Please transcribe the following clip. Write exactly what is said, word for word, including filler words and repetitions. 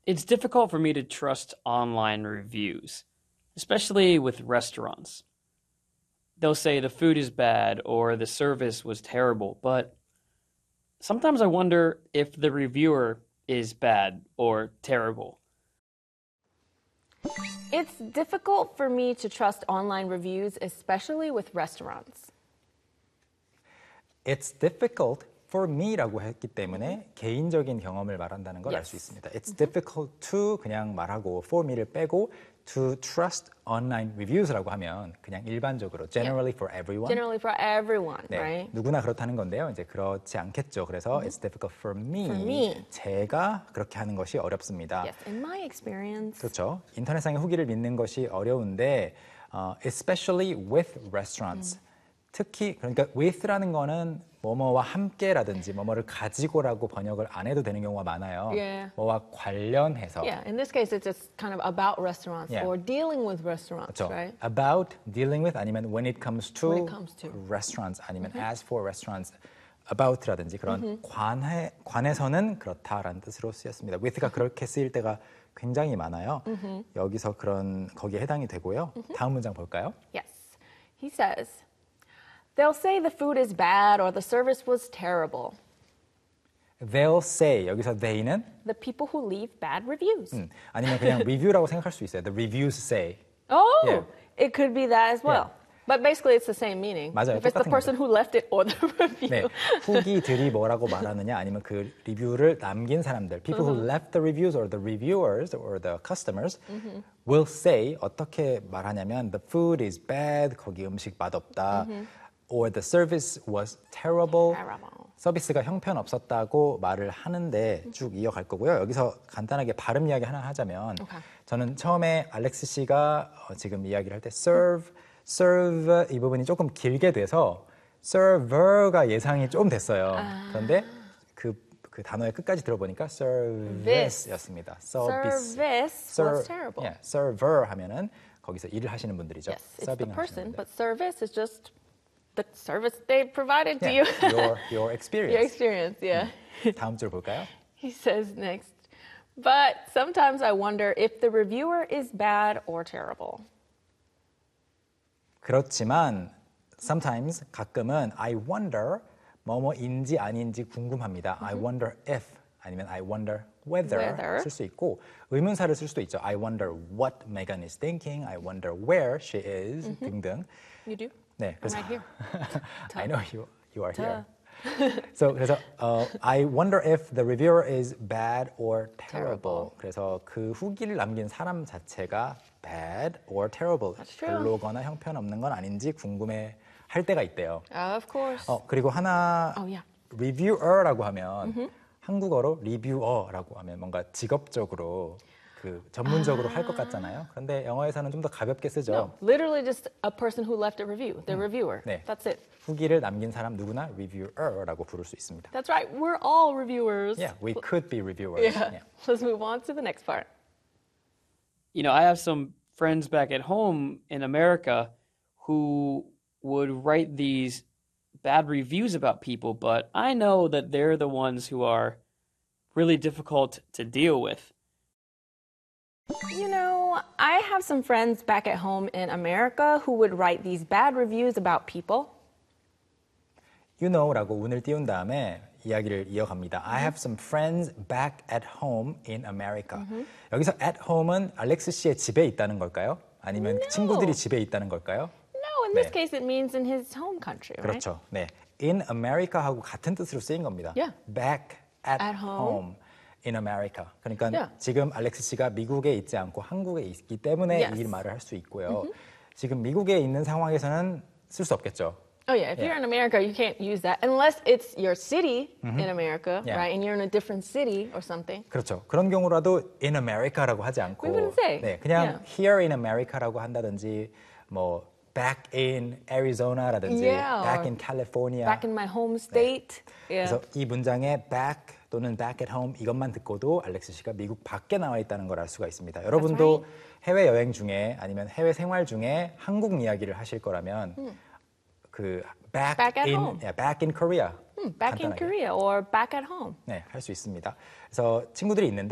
It's difficult for me to trust online reviews, especially with restaurants. They'll say the food is bad or the service was terrible, but sometimes I wonder if the reviewer is bad or terrible. It's difficult for me to trust online reviews, especially with restaurants. It's difficult for me라고 했기 때문에 개인적인 경험을 말한다는 걸 알 수 Yes. 있습니다. It's difficult to 그냥 말하고 for me를 빼고 to trust online reviews라고 하면 그냥 일반적으로 generally for everyone. Generally for everyone, 네, right? 누구나 그렇다는 건데요. 이제 그렇지 않겠죠. 그래서 it's difficult for me. For me. 제가 그렇게 하는 것이 어렵습니다. Yes, in my experience. 그렇죠. 인터넷상의 후기를 믿는 것이 어려운데 uh, especially with restaurants. 음. 특히 그러니까 with라는 거는 뭐뭐와 함께라든지 뭐뭐를 가지고라고 번역을 안 해도 되는 경우가 많아요. Yeah. 뭐와 관련해서. Yeah, in this case, it's just kind of about restaurants Yeah. or dealing with restaurants, 그렇죠. right? About dealing with 아니면 when it comes to, When it comes to. restaurants 아니면 as for restaurants about라든지 그런 관해 관해서는 그렇다라는 뜻으로 쓰였습니다. with가 그렇게 쓰일 때가 굉장히 많아요. 여기서 그런 거기에 해당이 되고요. 다음 문장 볼까요? Yes. He says, they'll say the food is bad or the service was terrible. They'll say 여기서 they는 The people who leave bad reviews. 음, 아니면 그냥 review라고 생각할 수 있어요. The reviews say. Oh, Yeah. it could be that as well. Yeah. But basically, it's the same meaning. 맞아요, If it's the 똑같은 person who left it or the review. 네, 후기들이 뭐라고 말하느냐 아니면 그 리뷰를 남긴 사람들 people who left the reviews or the reviewers or the customers will say 어떻게 말하냐면 the food is bad 거기 음식 맛없다 or the service was terrible Terrible. 서비스가 형편없었다고 말을 하는데 쭉 이어갈 거고요. 여기서 간단하게 발음 이야기 하나 하자면 Okay. 저는 처음에 알렉스 씨가 어, 지금 이야기를 할 때 serve, serve 이 부분이 조금 길게 돼서 server가 예상이 좀 됐어요. 그런데 그, 그 단어의 끝까지 들어보니까 service였습니다. Service Ser- was terrible. Yeah, server 하면은 거기서 일을 하시는 분들이죠. Yes, it's the 서빙 하시는 person, 분들. but service is just the service they provided to Yeah, you. your, your experience. Your experience, yeah. 다음 줄 볼까요? He says next, but sometimes I wonder if the reviewer is bad or terrible. 그렇지만 sometimes 가끔은 I wonder 뭐뭐인지 아닌지 궁금합니다. I wonder if 아니면 I wonder whether, Whether. 쓸 수 있고 의문사를 쓸 수도 있죠. I wonder what Megan is thinking. I wonder where she is 등등. You do? 네, 그래서 right here. I know you you are here. so 그래서 uh, I wonder if the reviewer is bad or terrible. Terrible. 그래서 그 후기를 남긴 사람 자체가 bad or terrible. That's true. 별로거나 형편없는 건 아닌지 궁금해 할 때가 있대요. Of course. 어, 그리고 하나 Oh, yeah. reviewer라고 하면 한국어로 리뷰어라고 하면 뭔가 직업적으로 그 전문적으로 할 것 같잖아요. 그런데 영어에서는 좀 더 가볍게 쓰죠. No, literally just a person who left a review, the reviewer. 네. That's it. 후기를 남긴 사람 누구나 reviewer라고 부를 수 있습니다. That's right. We're all reviewers. Yeah, we could be reviewers. Yeah. Yeah. Let's move on to the next part. You know, I have some friends back at home in America who would write these bad reviews about people, but I know that they're the ones who are really difficult to deal with. You know, I have some friends back at home in America who would write these bad reviews about people. You know라고 운을 띄운 다음에 이야기를 이어갑니다. I have some friends back at home in America. 여기서 at home은 알렉스 씨의 집에 있다는 걸까요? 아니면 No. 친구들이 집에 있다는 걸까요? No, in this 네. case, it means in his home country, right? 그렇죠. 네, in America하고 같은 뜻으로 쓰인 겁니다. Yeah. Back at, At home. home in America. 그러니까 Yeah. 지금 알렉스 씨가 미국에 있지 않고 한국에 있기 때문에 Yes. 이 말을 할 수 있고요. 지금 미국에 있는 상황에서는 쓸 수 없겠죠. Oh, yeah. If Yeah. you're in America, you can't use that unless it's your city in America, Yeah. right? And you're in a different city or something. 그렇죠. 그런 경우라도 in America라고 하지 않고 We wouldn't say. 네, 그냥 Yeah. here in America라고 한다든지 뭐 back in Arizona라든지 Yeah, back or in California. Back in my home state. Yeah. 그래서 이 문장에 back 또는 back at home 이것만 듣고도 알렉스 씨가 미국 밖에 나와 있다는 걸 알 수가 있습니다. 여러분도 해외 여행 중에 아니면 해외 생활 중에 한국 이야기를 하실 거라면 그 back, Back at in home. yeah, back in Korea Hmm, back in 간단하게. Korea or back at home. 네, 할 수 있습니다. 그래서 친구들이 있는데